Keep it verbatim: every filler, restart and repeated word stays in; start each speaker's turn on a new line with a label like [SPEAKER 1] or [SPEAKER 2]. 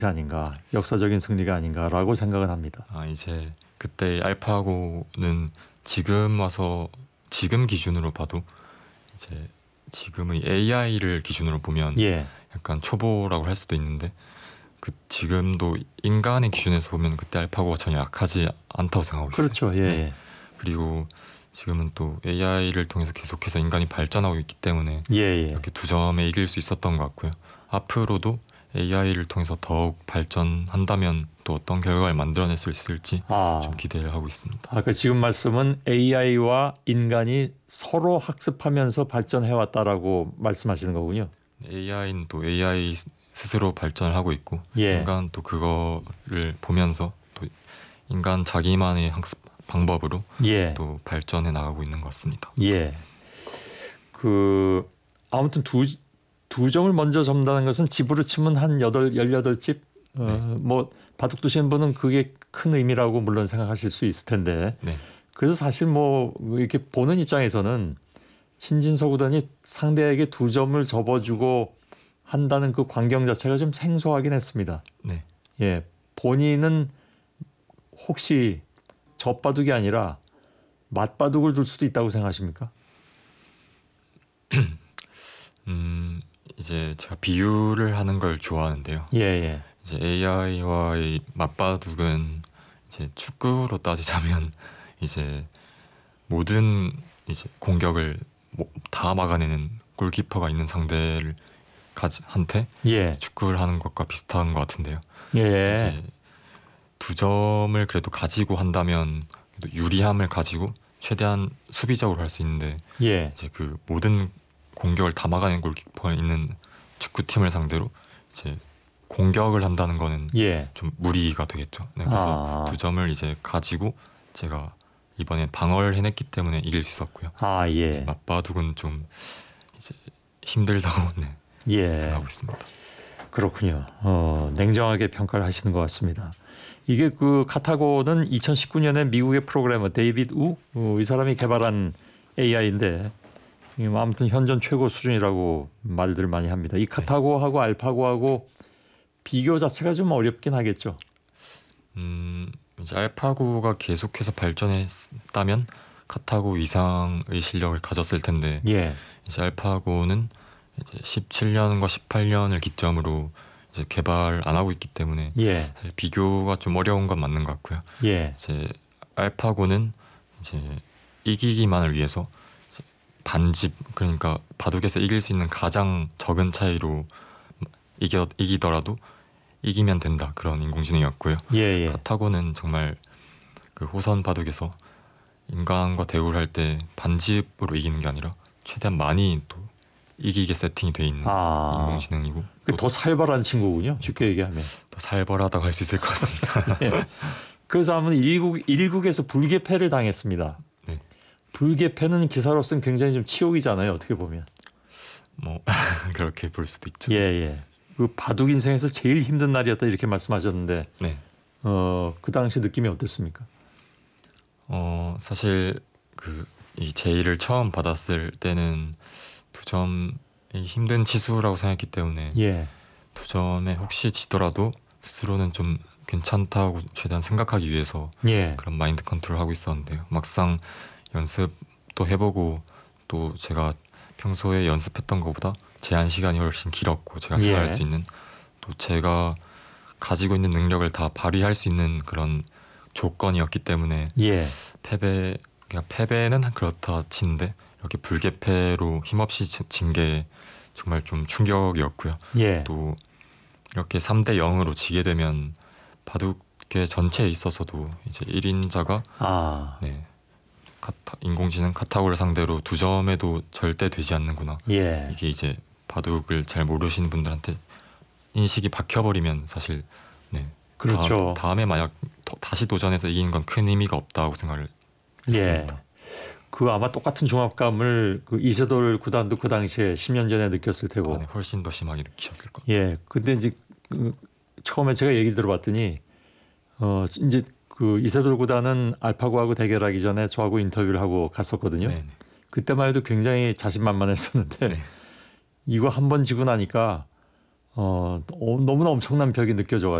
[SPEAKER 1] 아닌가, 역사적인 승리가 아닌가라고 생각은 합니다.
[SPEAKER 2] 아 이제 그때 알파고는 지금 와서 지금 기준으로 봐도 이제 지금의 에이아이를 기준으로 보면
[SPEAKER 1] 예,
[SPEAKER 2] 약간 초보라고 할 수도 있는데 그 지금도 인간의 기준에서 보면 그때 알파고가 전혀 약하지 않다고 생각하고 있어요.
[SPEAKER 1] 그렇죠. 예,
[SPEAKER 2] 네.
[SPEAKER 1] 예.
[SPEAKER 2] 그리고 지금은 또 에이아이를 통해서 계속해서 인간이 발전하고 있기 때문에
[SPEAKER 1] 예, 예.
[SPEAKER 2] 이렇게 두 점에 이길 수 있었던 것 같고요. 앞으로도 에이아이를 통해서 더욱 발전한다면 또 어떤 결과를 만들어낼 수 있을지
[SPEAKER 1] 아,
[SPEAKER 2] 좀 기대를 하고 있습니다.
[SPEAKER 1] 아까 지금 말씀은 에이아이와 인간이 서로 학습하면서 발전해왔다라고 말씀하시는 거군요.
[SPEAKER 2] 에이아이는 또 에이아이 스스로 발전을 하고 있고
[SPEAKER 1] 예.
[SPEAKER 2] 인간은 또 그거를 보면서 또 인간 자기만의 학습 방법으로
[SPEAKER 1] 예,
[SPEAKER 2] 또 발전해 나가고 있는 것 같습니다.
[SPEAKER 1] 예. 그 아무튼 두, 두 점을 먼저 접는다는 것은 집으로 치면 한 여덟, 열여덟 집. 어,
[SPEAKER 2] 네.
[SPEAKER 1] 뭐 바둑 두시는 분은 그게 큰 의미라고 물론 생각하실 수 있을 텐데.
[SPEAKER 2] 네,
[SPEAKER 1] 그래서 사실 뭐 이렇게 보는 입장에서는 신진서 구단이 상대에게 두 점을 접어주고 한다는 그 광경 자체가 좀 생소하긴 했습니다.
[SPEAKER 2] 네.
[SPEAKER 1] 예, 본인은 혹시 젖바둑이 아니라 맞바둑을 둘 수도 있다고 생각하십니까?
[SPEAKER 2] 음 이제 제가 비유를 하는 걸 좋아하는데요.
[SPEAKER 1] 예, 예.
[SPEAKER 2] 이제 에이아이와의 맞바둑은 이제 축구로 따지자면 이제 모든 이제 공격을 뭐 다 막아내는 골키퍼가 있는 상대를 가지 한테
[SPEAKER 1] 예,
[SPEAKER 2] 축구를 하는 것과 비슷한 것 같은데요.
[SPEAKER 1] 예,
[SPEAKER 2] 이제 두 점을 그래도 가지고 한다면 그래도 유리함을 가지고 최대한 수비적으로 할 수 있는데
[SPEAKER 1] 예.
[SPEAKER 2] 이제 그 모든 공격을 다 막아내는 골키퍼가 있는 축구팀을 상대로 이제 공격을 한다는 거는
[SPEAKER 1] 예.
[SPEAKER 2] 좀 무리가 되겠죠. 네, 그래서
[SPEAKER 1] 아.
[SPEAKER 2] 두 점을 이제 가지고 제가 이번에 방어를 해냈기 때문에 이길 수 있었고요.
[SPEAKER 1] 아, 예.
[SPEAKER 2] 맞바둑은 좀 이제 힘들다고 네,
[SPEAKER 1] 예.
[SPEAKER 2] 생각하고 있습니다.
[SPEAKER 1] 그렇군요. 어, 냉정하게 평가를 하시는 것 같습니다. 이게 그 카타고는 이천십구 년에 미국의 프로그래머 데이빗 우, 어, 이 사람이 개발한 에이아이인데 아무튼 현존 최고 수준이라고 말들 많이 합니다. 이 카타고하고 알파고하고 비교 자체가 좀 어렵긴 하겠죠.
[SPEAKER 2] 음, 이제 알파고가 계속해서 발전했다면 카타고 이상의 실력을 가졌을 텐데
[SPEAKER 1] 예.
[SPEAKER 2] 이제 알파고는 이제 십칠 년과 십팔 년을 기점으로 이제 개발 안 하고 있기 때문에
[SPEAKER 1] 예.
[SPEAKER 2] 사실 비교가 좀 어려운 건 맞는 것 같고요.
[SPEAKER 1] 예.
[SPEAKER 2] 이제 알파고는 이제 이기기만을 위해서 이제 반집 그러니까 바둑에서 이길 수 있는 가장 적은 차이로 이겨 이기더라도 이기면 된다 그런 인공지능이었고요.
[SPEAKER 1] 예. 예.
[SPEAKER 2] 카타고는 정말 그 호선 바둑에서 인간과 대우를 할 때 반집으로 이기는 게 아니라 최대한 많이 또 이기게 세팅이 돼 있는
[SPEAKER 1] 아.
[SPEAKER 2] 인공지능이고
[SPEAKER 1] 그 더 살벌한 친구군요. 쉽게 얘기하면.
[SPEAKER 2] 더 살벌하다고 할 수 있을 것 같습니다.
[SPEAKER 1] 예. 그래서 한번 일국 일국에서 불개패를 당했습니다.
[SPEAKER 2] 네.
[SPEAKER 1] 불개패는 기사로서는 굉장히 좀 치욕이잖아요. 어떻게 보면.
[SPEAKER 2] 뭐 그렇게 볼 수도 있죠.
[SPEAKER 1] 예, 예. 그 바둑 인생에서 제일 힘든 날이었다 이렇게 말씀하셨는데,
[SPEAKER 2] 네.
[SPEAKER 1] 어, 그 당시 느낌이 어땠습니까?
[SPEAKER 2] 어 사실 그 이 제의를 처음 받았을 때는 두 점이 힘든 치수라고 생각했기 때문에
[SPEAKER 1] 예,
[SPEAKER 2] 두 점에 혹시 지더라도 스스로는 좀 괜찮다고 최대한 생각하기 위해서
[SPEAKER 1] 예,
[SPEAKER 2] 그런 마인드 컨트롤 하고 있었는데요. 막상 연습도 해보고 또 제가 평소에 연습했던 것보다 제한 시간이 훨씬 길었고 제가
[SPEAKER 1] 예.
[SPEAKER 2] 생각할 수 있는 또 제가 가지고 있는 능력을 다 발휘할 수 있는 그런 조건이었기 때문에
[SPEAKER 1] 예,
[SPEAKER 2] 패배 그냥 패배는 그렇다 치는데 이렇게 불개패로 힘없이 진 게 정말 좀 충격이었고요.
[SPEAKER 1] 예.
[SPEAKER 2] 또 이렇게 삼 대 영으로 지게 되면 바둑계 전체에 있어서도 이제 일 인자가
[SPEAKER 1] 아,
[SPEAKER 2] 네, 카타, 인공지능 카타고를 상대로 두 점에도 절대 되지 않는구나.
[SPEAKER 1] 예,
[SPEAKER 2] 이게 이제 바둑을 잘 모르시는 분들한테 인식이 박혀버리면 사실 네,
[SPEAKER 1] 그렇죠.
[SPEAKER 2] 다, 다음에 만약 더, 다시 도전해서 이기는 건 큰 의미가 없다고 생각을
[SPEAKER 1] 예.
[SPEAKER 2] 했습니다.
[SPEAKER 1] 그 아마 똑같은 중압감을 그 이세돌 구단도 그 당시에 십 년 전에 느꼈을 테고.
[SPEAKER 2] 아, 네, 훨씬 더 심하게 느끼셨을 것 같아요.
[SPEAKER 1] 예. 근데 이제 그 처음에 제가 얘기 들어봤더니 어 이제 그 이세돌 구단은 알파고하고 대결하기 전에 저하고 인터뷰를 하고 갔었거든요.
[SPEAKER 2] 네네.
[SPEAKER 1] 그때만 해도 굉장히 자신만만했었는데
[SPEAKER 2] 네.
[SPEAKER 1] 이거 한 번 지고 나니까 어, 어, 너무나 엄청난 벽이 느껴져